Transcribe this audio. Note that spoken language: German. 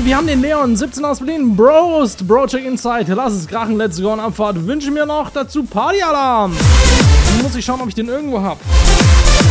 Und wir haben den Leon, 17 aus Berlin. Brost, Brocheck Inside. Lass es krachen, let's go on Abfahrt. Wünsche mir noch dazu Partyalarm. Muss ich schauen, ob ich den irgendwo hab.